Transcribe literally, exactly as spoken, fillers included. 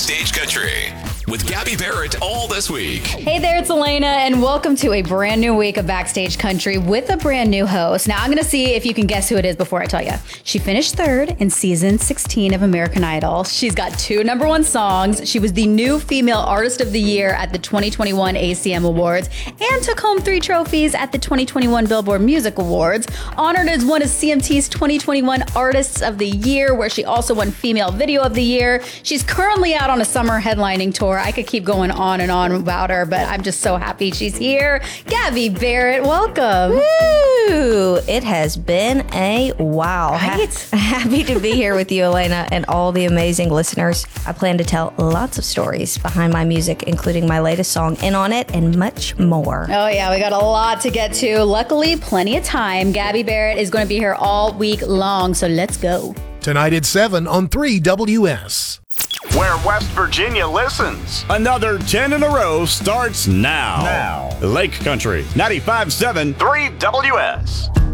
Backstage Country with Gabby Barrett all this week. Hey there, it's Elena, and welcome to a brand new week of Backstage Country with a brand new host. Now, I'm going to see if you can guess who it is before I tell you. She finished third in season sixteen of American Idol. She's got two number one songs. She was the new Female Artist of the Year at the twenty twenty-one A C M Awards and took home three trophies at the twenty twenty-one Billboard Music Awards. Honored as one of C M T's twenty twenty-one Artists of the Year, where she also won Female Video of the Year. She's currently out on a summer headlining tour. I could keep going on and on about her, but I'm just so happy she's here. Gabby Barrett, welcome. Woo! It has been a while. Right? Ha- happy to be here with you, Elena, and all the amazing listeners. I plan to tell lots of stories behind my music, including my latest song, In On It, and much more. Oh yeah, we got a lot to get to. Luckily, plenty of time. Gabby Barrett is going to be here all week long, so let's go. Tonight at seven on three W S. Where West Virginia listens. Another ten in a row starts now. Now. Lake Country, ninety-five point seven three W S.